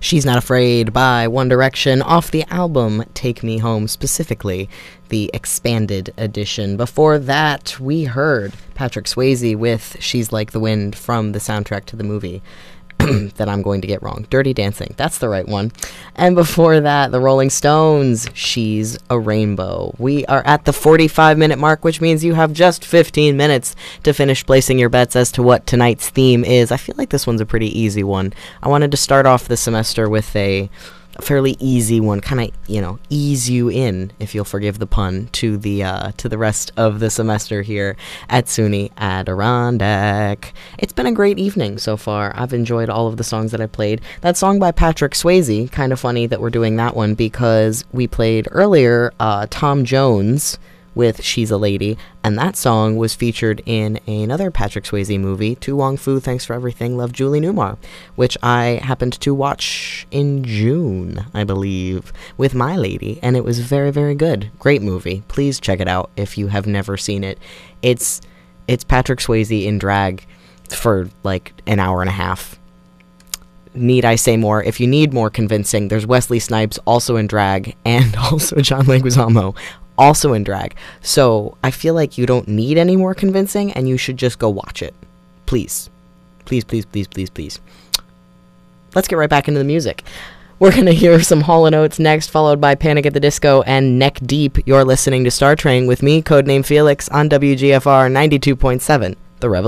She's Not Afraid by One Direction off the album Take Me Home, specifically the expanded edition. Before that, we heard Patrick Swayze with She's Like the Wind from the soundtrack to the movie that I'm going to get wrong. Dirty Dancing, that's the right one. And before that, the Rolling Stones, She's a Rainbow. We are at the 45-minute mark, which means you have just 15 minutes to finish placing your bets as to what tonight's theme is. I feel like this one's a pretty easy one. I wanted to start off the semester with a fairly easy one, kind of, ease you in, if you'll forgive the pun, to the rest of the semester here at SUNY Adirondack. It's been a great evening so far. I've enjoyed all of the songs that I played. That song by Patrick Swayze, kind of funny that we're doing that one because we played earlier Tom Jones with She's a Lady, and that song was featured in another Patrick Swayze movie, To Wong Foo, Thanks for Everything, Love Julie Newmar, which I happened to watch in June, I believe, with my lady, and it was very, very good. Great movie. Please check it out if you have never seen it. It's Patrick Swayze in drag for like an hour and a half. Need I say more? If you need more convincing, there's Wesley Snipes also in drag, and also John Leguizamo also in drag. So I feel like you don't need any more convincing, and you should just go watch it. Please. Please, please, please, please, please. Let's get right back into the music. We're going to hear some Hall & Oates next, followed by Panic at the Disco and Neck Deep. You're listening to Star Train with me, Codename Felix, on WGFR 92.7, The Revolution.